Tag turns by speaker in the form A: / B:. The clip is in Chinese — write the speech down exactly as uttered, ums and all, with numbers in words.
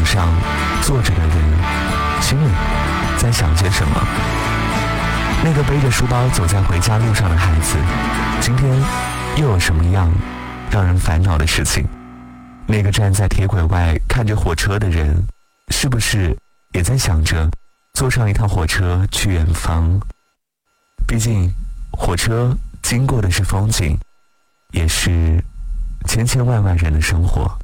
A: 上坐着的人心里在想些什么？那个背着书包走在回家路上的孩子，今天又有什么样让人烦恼的事情？那个站在铁轨外看着火车的人，是不是也在想着坐上一趟火车去远方？毕竟火车经过的是风景，也是千千万万人的生活。